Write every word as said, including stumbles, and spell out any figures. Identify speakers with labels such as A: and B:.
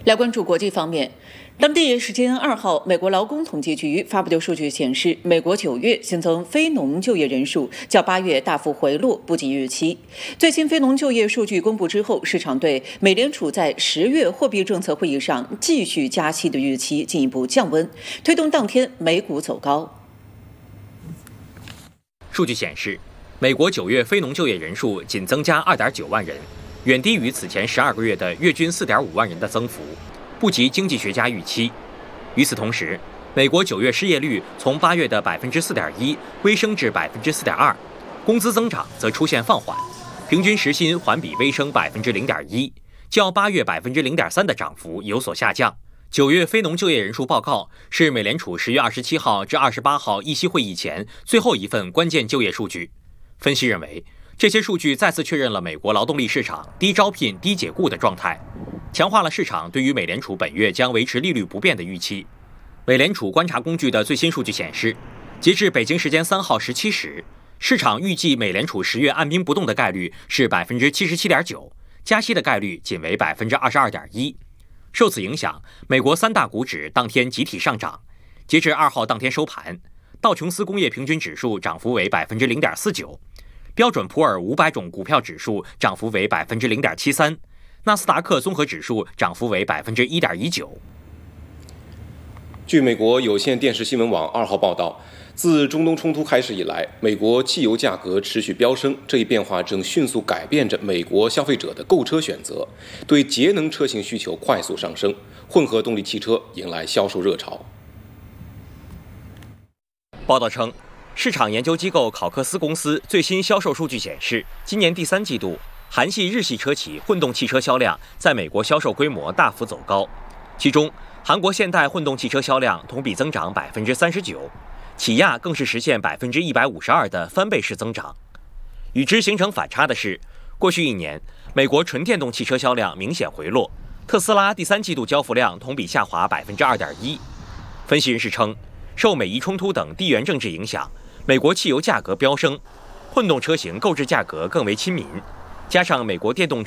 A: 来关注国际方面，当地时间二号，美国劳工统计局发布的数据显示，美国九月新增非农就业人数较八月大幅回落，不及预期。最新非农就业数据公布之后，市场对美联储在十月货币政策会议上继续加息的预期进一步降温，推动当天美股走高。
B: 数据显示，美国九月非农就业人数仅增加 二点九万人。远低于此前十二个月的月均 四点五万人的增幅，不及经济学家预期。与此同时，美国九月失业率从八月的 百分之四点一 微升至 百分之四点二， 工资增长则出现放缓，平均时薪环比微升 百分之零点一， 较八月 百分之零点三 的涨幅有所下降。九月非农就业人数报告是美联储十月二十七号至二十八号议息会议前最后一份关键就业数据。分析认为，这些数据再次确认了美国劳动力市场低招聘、低解雇的状态，强化了市场对于美联储本月将维持利率不变的预期。美联储观察工具的最新数据显示，截至北京时间三号十七时，市场预计美联储十月按兵不动的概率是 百分之七十七点九， 加息的概率仅为 百分之二十二点一。受此影响，美国三大股指当天集体上涨。截至二号当天收盘，道琼斯工业平均指数涨幅为 百分之零点四九。标准普尔五百种股票指数涨幅为 百分之零点七三， 纳斯达克综合指数涨幅为 百分之一点一九。
C: 据美国有线电视新闻网二号报道，自中东冲突开始以来，美国汽油价格持续飙升，这一变化正迅速改变着美国消费者的购车选择，对节能车型需求快速上升，混合动力汽车迎来销售热潮。
B: 报道称，市场研究机构考克斯公司最新销售数据显示，今年第三季度，韩系、日系车企混动汽车销量在美国销售规模大幅走高。其中，韩国现代混动汽车销量同比增长 百分之三十九， 起亚更是实现 百分之一百五十二 的翻倍式增长。与之形成反差的是，过去一年，美国纯电动汽车销量明显回落，特斯拉第三季度交付量同比下滑 百分之二点一。分析人士称，受美伊冲突等地缘政治影响，美国汽油价格飙升，混动车型购置价格更为亲民，加上美国电动车